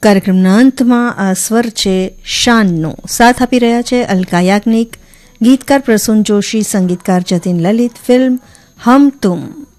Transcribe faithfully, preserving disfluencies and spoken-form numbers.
કાર્યક્રમના અંતમાં આ સ્વર છે શાનનો. સાથ આપી રહ્યા છે અલકા યાજ્ઞિક, ગીતકાર પ્રસૂન જોશી, સંગીતકાર જતીન લલિત. ફિલ્મ હમ તુમ.